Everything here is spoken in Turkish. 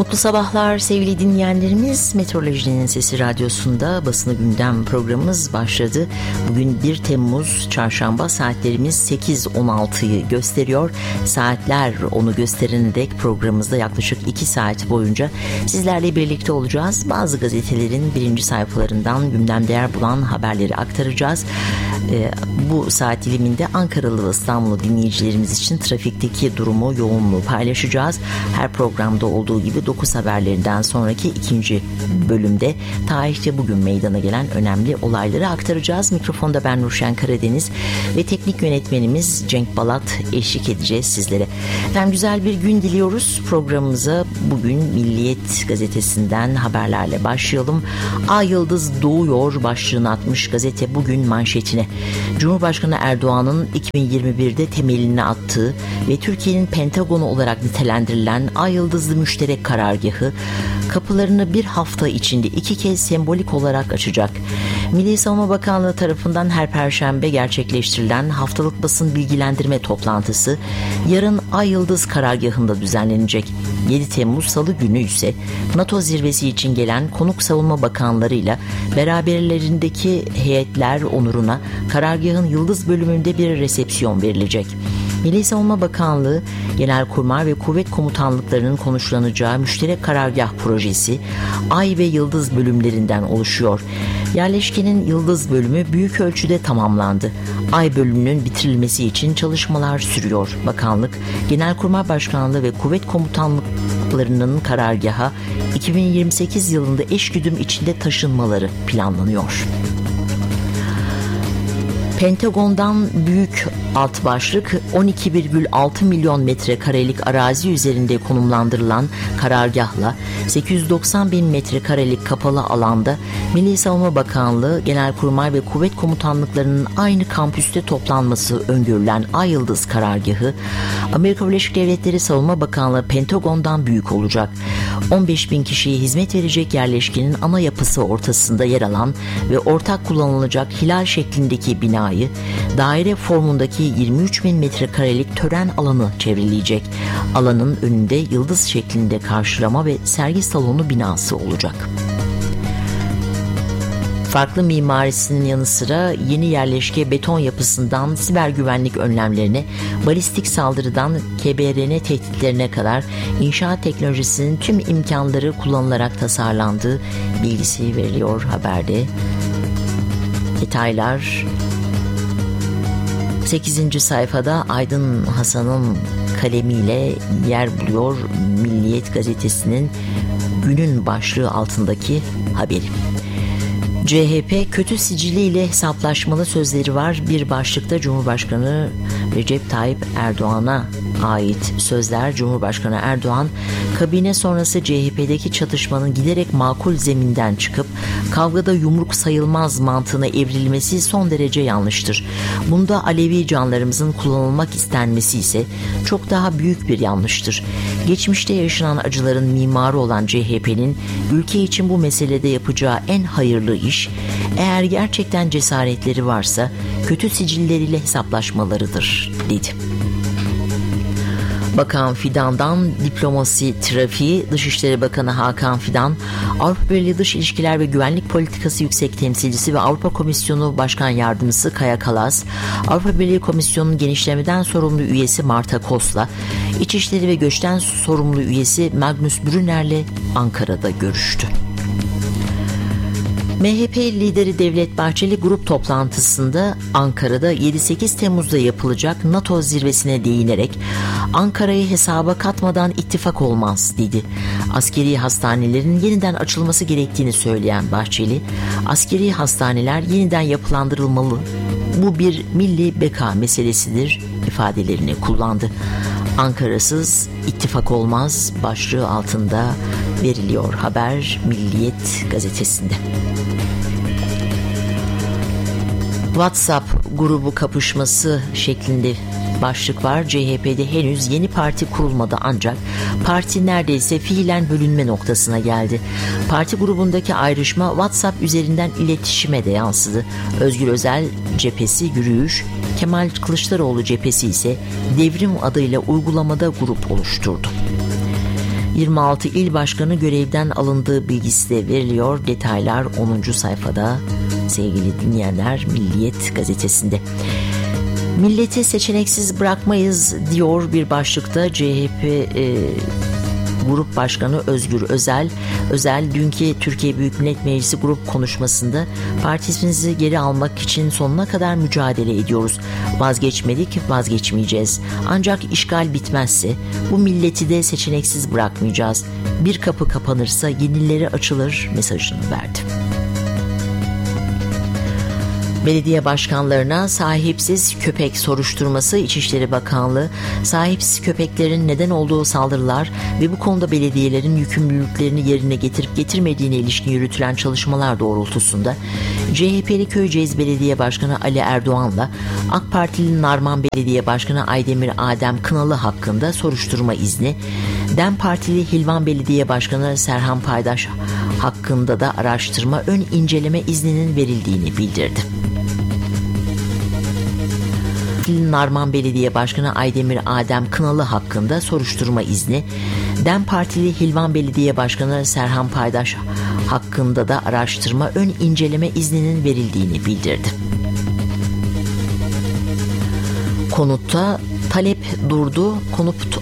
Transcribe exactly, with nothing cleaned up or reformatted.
Mutlu sabahlar sevgili dinleyenlerimiz. Meteorolojinin Sesi Radyosu'nda Basını Gündem programımız başladı. Bugün bir Temmuz Çarşamba, saatlerimiz sekiz on altıyı gösteriyor. Saatler onu gösterene dek programımızda yaklaşık iki saat boyunca sizlerle birlikte olacağız. Bazı gazetelerin birinci sayfalarından gündemde yer bulan haberleri aktaracağız. Ee, bu saat diliminde Ankaralı ve İstanbullu dinleyicilerimiz için trafikteki durumu, yoğunluğu paylaşacağız. Her programda olduğu gibi dokuz haberlerinden sonraki ikinci bölümde tarihte bugün meydana gelen önemli olayları aktaracağız. Mikrofonda ben Nurşen Karadeniz ve teknik yönetmenimiz Cenk Balat eşlik edeceğiz sizlere. Efendim, güzel bir gün diliyoruz. Programımıza bugün Milliyet gazetesinden haberlerle başlayalım. Ay Yıldız doğuyor başlığını atmış gazete bugün manşetine. Cumhurbaşkanı Erdoğan'ın iki bin yirmi birde temelini attığı ve Türkiye'nin Pentagonu olarak nitelendirilen Ay Yıldızlı Müşterek Karargahı kapılarını bir hafta içinde iki kez sembolik olarak açacak. Milli Savunma Bakanlığı tarafından her perşembe gerçekleştirilen haftalık basın bilgilendirme toplantısı yarın Ay Yıldız Karargahı'nda düzenlenecek. yedi Temmuz Salı günü ise NATO zirvesi için gelen konuk savunma bakanlarıyla beraberlerindeki heyetler onuruna karargahın Yıldız bölümünde bir resepsiyon verilecek. Milli Savunma Bakanlığı, Genelkurmay ve Kuvvet Komutanlıklarının konuşlanacağı müşterek karargah projesi Ay ve Yıldız bölümlerinden oluşuyor. Yerleşkenin Yıldız bölümü büyük ölçüde tamamlandı. Ay bölümünün bitirilmesi için çalışmalar sürüyor. Bakanlık, Genelkurmay Başkanlığı ve Kuvvet Komutanlıklarının karargaha iki bin yirmi sekiz yılında eşgüdüm içinde taşınmaları planlanıyor. Pentagon'dan büyük alt başlık on iki virgül altı milyon metrekarelik arazi üzerinde konumlandırılan karargahla sekiz yüz doksan bin metrekarelik kapalı alanda Milli Savunma Bakanlığı, Genelkurmay ve Kuvvet Komutanlıklarının aynı kampüste toplanması öngörülen Ay Yıldız Karargahı, Amerika Birleşik Devletleri Savunma Bakanlığı Pentagon'dan büyük olacak. on beş bin kişiye hizmet verecek yerleşkenin ana yapısı ortasında yer alan ve ortak kullanılacak hilal şeklindeki binayı daire formundaki yirmi üç bin metrekarelik tören alanı çevreleyecek. Alanın önünde yıldız şeklinde karşılama ve sergi salonu binası olacak. Farklı mimarisinin yanı sıra yeni yerleşke beton yapısından siber güvenlik önlemlerine, balistik saldırıdan K B R N tehditlerine kadar inşaat teknolojisinin tüm imkanları kullanılarak tasarlandığı bilgisi veriliyor haberde. Detaylar sekizinci sayfada Aydın Hasan'ın kalemiyle yer buluyor Milliyet gazetesinin günün başlığı altındaki haberi. C H P kötü siciliyle hesaplaşmalı sözleri var. Bir başlıkta Cumhurbaşkanı Recep Tayyip Erdoğan'a ait sözler. Cumhurbaşkanı Erdoğan, kabine sonrası C H P'deki çatışmanın giderek makul zeminden çıkıp kavgada yumruk sayılmaz mantığına evrilmesi son derece yanlıştır. Bunda Alevi canlarımızın kullanılmak istenmesi ise çok daha büyük bir yanlıştır. Geçmişte yaşanan acıların mimarı olan C H P'nin ülke için bu meselede yapacağı en hayırlı iş, eğer gerçekten cesaretleri varsa kötü sicilleriyle hesaplaşmalarıdır, dedi. Bakan Fidan'dan diplomasi trafiği. Dışişleri Bakanı Hakan Fidan, Avrupa Birliği Dış İlişkiler ve Güvenlik Politikası Yüksek Temsilcisi ve Avrupa Komisyonu Başkan Yardımcısı Kaja Kallas, Avrupa Birliği Komisyonu'nun genişlemeden sorumlu üyesi Marta Kos'la, İçişleri ve Göçten sorumlu üyesi Magnus Brunner'le Ankara'da görüştü. M H P lideri Devlet Bahçeli grup toplantısında Ankara'da yedi sekiz Temmuz'da yapılacak NATO zirvesine değinerek Ankara'yı hesaba katmadan ittifak olmaz dedi. Askeri hastanelerin yeniden açılması gerektiğini söyleyen Bahçeli, askeri hastaneler yeniden yapılandırılmalı, bu bir milli beka meselesidir ifadelerini kullandı. Ankara'sız ittifak olmaz başlığı altında veriliyor haber Milliyet gazetesinde. WhatsApp grubu kapışması şeklinde başlık var. C H P'de henüz yeni parti kurulmadı ancak parti neredeyse fiilen bölünme noktasına geldi. Parti grubundaki ayrışma WhatsApp üzerinden iletişime de yansıdı. Özgür Özel cephesi yürüyüş, Kemal Kılıçdaroğlu cephesi ise devrim adıyla uygulamada grup oluşturdu. yirmi altı il başkanı görevden alındığı bilgisi de veriliyor. Detaylar onuncu sayfada sevgili dinleyenler Milliyet gazetesinde. Milleti seçeneksiz bırakmayız diyor bir başlıkta C H P e, Grup Başkanı Özgür Özel. Özel dünkü Türkiye Büyük Millet Meclisi grup konuşmasında partimizi geri almak için sonuna kadar mücadele ediyoruz. Vazgeçmedik, vazgeçmeyeceğiz. Ancak işgal bitmezse bu milleti de seçeneksiz bırakmayacağız. Bir kapı kapanırsa yenileri açılır mesajını verdi. Belediye başkanlarına sahipsiz köpek soruşturması. İçişleri Bakanlığı sahipsiz köpeklerin neden olduğu saldırılar ve bu konuda belediyelerin yükümlülüklerini yerine getirip getirmediğine ilişkin yürütülen çalışmalar doğrultusunda C H P'li Köyceğiz Belediye Başkanı Ali Erdoğan'la AK Partili Narman Belediye Başkanı Aydemir Adem Kınalı hakkında soruşturma izni, DEM Partili Hilvan Belediye Başkanı Serhan Paydaş hakkında da araştırma ön inceleme izninin verildiğini bildirdi. Narman Belediye Başkanı Aydemir Adem Kınalı hakkında soruşturma izni, DEM Partili Hilvan Belediye Başkanı Serhan Paydaş hakkında da araştırma ön inceleme izninin verildiğini bildirdi. Konutta talep durdu, konut